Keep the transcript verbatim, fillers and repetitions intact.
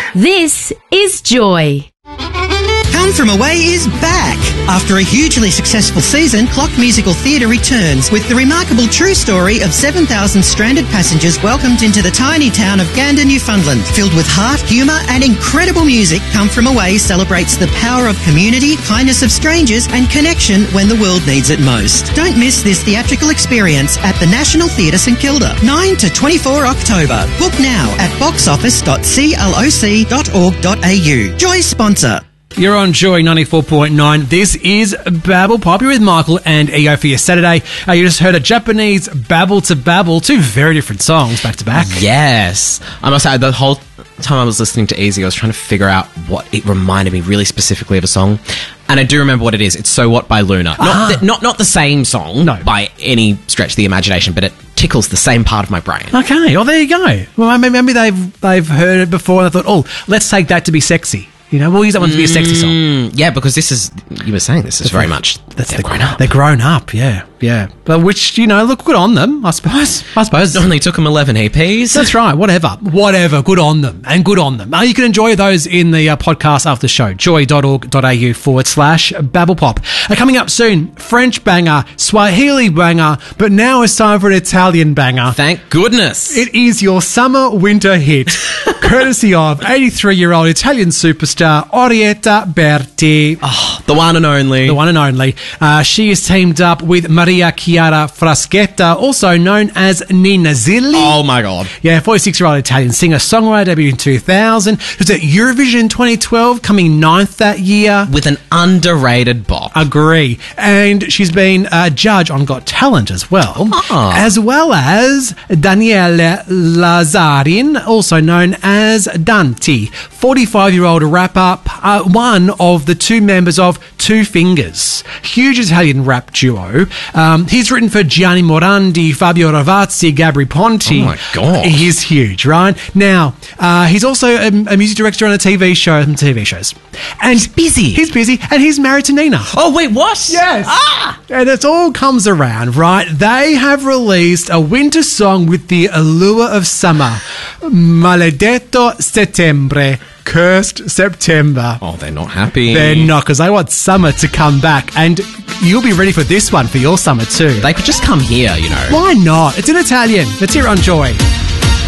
This is Joy. Come From Away is back. After a hugely successful season, Clock Musical Theatre returns with the remarkable true story of seven thousand stranded passengers welcomed into the tiny town of Gander, Newfoundland. Filled with heart, humour and incredible music, Come From Away celebrates the power of community, kindness of strangers and connection when the world needs it most. Don't miss this theatrical experience at the National Theatre St Kilda, nine to twenty-four October. Book now at box office dot cloc dot org dot a u. Joy sponsor. You're on Joy ninety-four point nine. This is Babble Pop. You're with Michael and Ego for your Saturday. Uh, you just heard a Japanese Babble to Babble, two very different songs back to back. Yes. I must say, the whole time I was listening to Easy, I was trying to figure out what it reminded me really specifically of a song. And I do remember what it is. It's So What by Luna. Not, Ah. the, not, not the same song No. by any stretch of the imagination, but it tickles the same part of my brain. Okay, well, there you go. Well, maybe, maybe they've, they've heard it before and they thought, oh, let's take that to be sexy. You know, we'll use that one to be a sexy song. Mm, yeah, because this is, you were saying this is very much, That's they've the, grown up. They're grown up, yeah, yeah. But which, you know, look good on them, I suppose. I suppose. It only took them eleven E Ps. That's right, whatever. Whatever, good on them, and good on them. Uh, you can enjoy those in the uh, podcast after the show, joy.org.au forward slash babblepop. Uh, coming up soon, French banger, Swahili banger, but now it's time for an Italian banger. Thank goodness. It is your summer winter hit, courtesy of eighty-three-year-old Italian superstar Orietta Berti. Oh, the one and only. The one and only. Uh, she is teamed up with Maria Chiara Fraschetta, also known as Nina Zilli. Oh my God. Yeah, forty-six-year-old Italian singer-songwriter, debuted in two thousand. She was at Eurovision in twenty twelve, coming ninth that year. With an underrated bop. Agree. And she's been a judge on Got Talent as well. Ah. As well as Daniele Lazzarin, also known as Dante, forty-five-year-old rapper, uh, one of the two members of Two Fingers, huge Italian rap duo. Um, he's written for Gianni Morandi, Fabio Ravazzi, Gabri Ponti. Oh my God. He's huge, right? Now, uh, he's also a, a music director on a T V show, some T V shows. And he's busy. He's busy, and he's married to Nina. Oh, wait, what? Yes. Ah! And it all comes around, right? They have released a winter song with the allure of summer. Maledetto Settembre. Cursed September. Oh, they're not happy. They're not, because they want summer to come back. And you'll be ready for this one for your summer too. They could just come here, you know. Why not? It's in Italian. Let's hear it on Joy.